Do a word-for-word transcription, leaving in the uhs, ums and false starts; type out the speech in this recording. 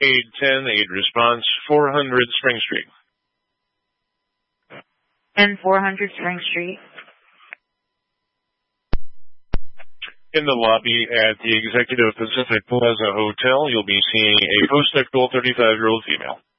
Aid ten, aid response, four hundred Spring Street. And four hundred Spring Street. In the lobby at the Executive Pacific Plaza Hotel, you'll be seeing a post-sexual thirty-five-year-old female.